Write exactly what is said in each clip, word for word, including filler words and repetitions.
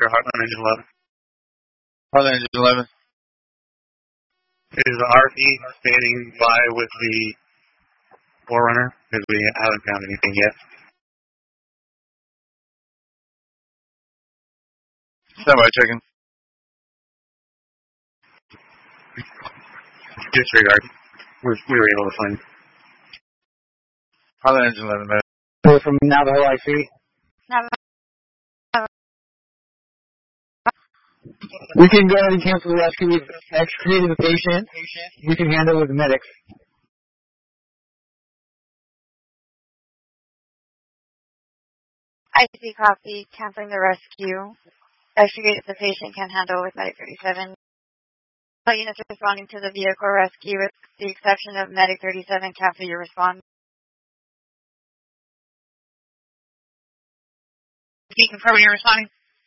Oscar, Heartland Engine eleven. Heartland Engine eleven. Is the R V standing by with the Forerunner? Because we haven't found anything yet. Standby checking. Disregard. We're, we were able to find. Heartland Engine eleven, man. So from Navajo I C. We can go ahead and cancel the rescue. We've extricated the patient. We can handle it with the medics. I C copy, canceling the rescue. Extricated the patient, can handle with Medic thirty-seven. All units responding to the vehicle rescue with the exception of Medic thirty-seven, cancel your response. Can you confirm you're responding?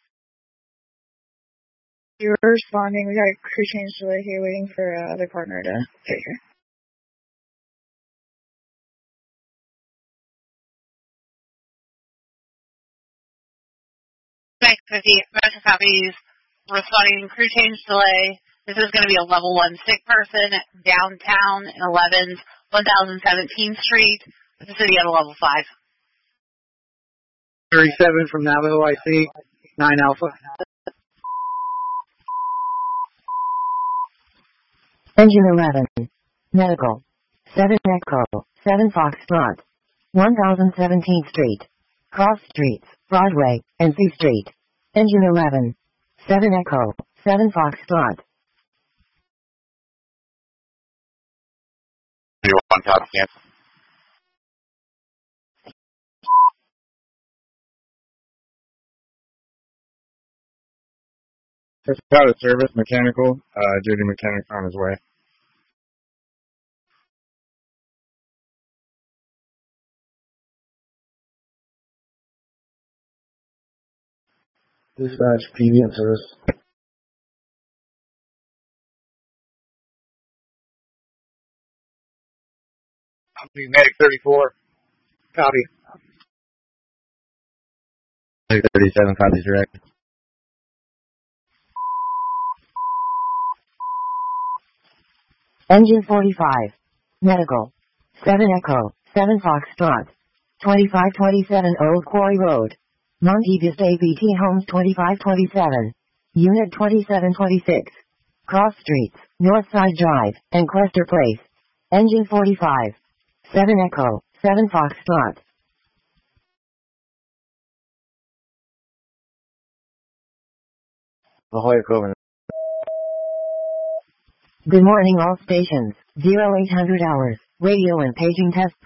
You're responding. We got a crew change delay here waiting for uh, other partner to get here. Thanks, fifty. Medical copies. Responding crew change delay. This is going to be a level one sick person downtown in eleven's one thousand seventeenth Street. This is going to be at a level five. thirty-seven from Navajo I C. nine Alpha. Engine eleven. Medical. seven Echo. seven Foxtrot. one thousand seventeenth Street. Cross Streets, Broadway, and C Street. Engine eleven. seven Echo. seven Foxtrot. You want top cancel? Just out of service, mechanical, uh, duty mechanic on his way. Dispatch, P V in service. Copy, Medic thirty-four. Copy. Medic thirty-seven, copies direct. Engine forty-five. Medical. seven Echo. seven Foxtrot. twenty-five twenty-seven Old Quarry Road. Monte Vista A P T Homes twenty-five twenty-seven. Unit twenty-seven twenty-six. Cross Streets, Northside Drive, and Quester Place. Engine forty-five. seven Echo. seven Foxtrot. Ahoy, Coven. Good morning all stations. zero eight hundred hours. Radio and paging test.